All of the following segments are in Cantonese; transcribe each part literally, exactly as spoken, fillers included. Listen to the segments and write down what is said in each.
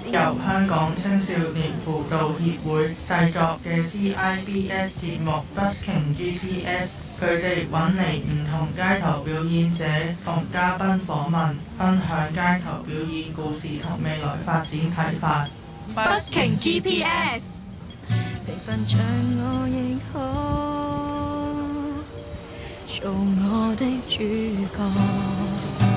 由香港青少年輔導協會製作嘅 C I B S 節目 Busking G P S， 佢哋揾嚟唔同街頭表演者同嘉賓訪問，分享街頭表演故事同未來發展睇法。 Busking G P S， 平凡像我亦可做我的主角。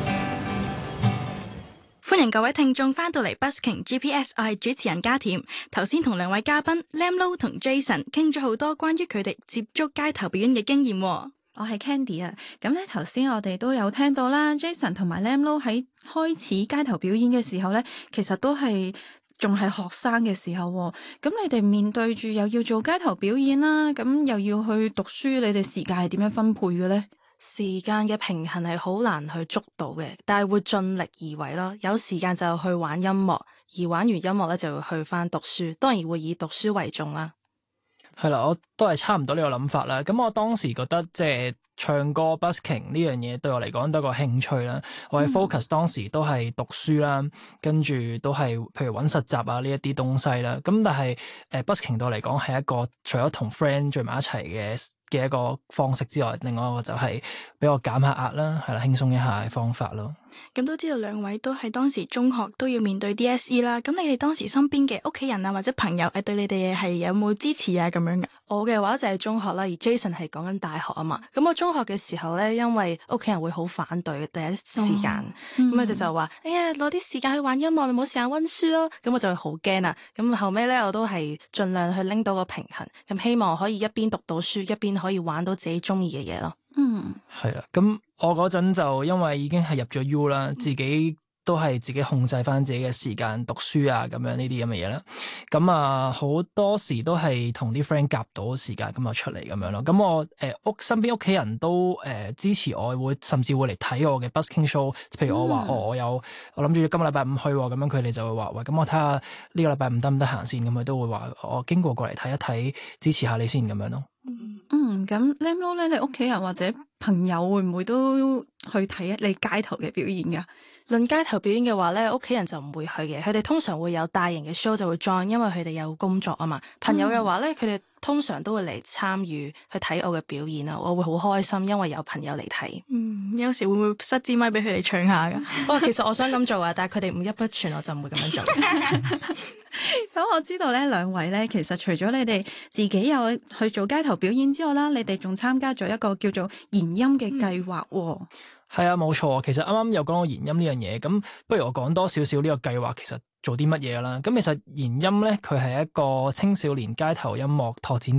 歡迎各位聽眾翻到嚟 Busking G P S， 我係主持人家甜。頭先同兩位嘉賓 Lamlo 同 Jason 傾咗好多關於佢哋接觸街頭表演嘅經驗。 我係 Candy 啊，咁咧頭先我哋都有聽到啦 ，Jason 同埋 Lamlo 喺開始街頭表演嘅時候咧，其實都係仲係學生嘅時候。咁你哋面對住又要做街頭表演啦，咁又要去讀書，你哋時間係點樣分配嘅咧？ 時間嘅平衡係好難去捉到嘅，但係會盡力而為咯。有時間就去玩音樂，而玩完音樂咧就會去翻讀書，當然會以讀書為重啦。 係啦，我都係差唔多呢個諗法啦。咁我當時覺得即係唱歌 busking 呢樣嘢對我嚟講都係個興趣啦。我係 focus 當時都係讀書啦，跟住都係譬如揾實習啊呢一啲東西啦。咁但係誒 busking 對我嚟講係一個除咗同 friend 聚埋一齊嘅嘅一個方式之外，另外一個就係俾我減下壓啦，係啦，輕鬆一下嘅方法咯。 咁都知道兩位都係當時中學都要面對 D S E 啦，咁你哋當時身邊嘅屋企人啊或者朋友誒對你哋係有冇支持啊咁樣嘅？ 我嘅話就係中學啦，而 Jason 係講緊大學啊嘛。咁我中學嘅時候咧，因為屋企人會好反對第一時間，咁佢哋就話：哎呀，攞啲時間去玩音樂，咪冇時間溫書咯。咁我就會好驚啊。咁後尾咧，我都係盡量去拎到個平衡，咁希望可以一邊讀到書，一邊可以玩到自己中意嘅嘢咯。 嗯， 係啦，咁我嗰陣就因為已經係入咗 U 啦，自己都係自己控制翻自己嘅時間讀書啊，咁樣呢啲咁嘅嘢啦。咁啊，好多時都係同啲 friend 夾到時間咁就出嚟咁樣咯。咁我誒屋、呃、身邊屋企人都誒、呃、支持我，會甚至會嚟睇我嘅 busking show。譬如我話、嗯、哦，我有我諗住今個禮拜五去，咁樣佢哋就會話喂，咁我睇下呢個禮拜五得唔得閒先，咁佢都會話我經過過嚟睇一睇，支持下你先咁樣咯。 嗯，咁 Lamlo 咧，你屋企人或者朋友會唔會都去睇你街頭嘅表演噶？ 論街頭表演嘅話咧，屋企人就唔會去嘅，佢哋通常會有大型嘅 show 就會 join，因為佢哋有工作啊嘛。朋友嘅話咧，佢哋、嗯、通常都會嚟參與去睇我嘅表演啊，我會好開心，因為有朋友嚟睇。 嗯，有時會唔會塞支咪俾佢哋唱下噶？ 不過其實我想咁做啊，但係佢哋唔一不全，我就唔會咁樣做。 咁我知道咧，兩位咧，其實除咗你哋自己有去做街頭表演之外啦，你哋仲參加咗一個叫做研音嘅計劃。嗯係啊，冇錯。其實啱啱有講到研音呢樣嘢，咁不如我講多少少呢個計劃其實做啲乜嘢啦。咁其實研音咧，佢係一個青少年街頭音樂拓展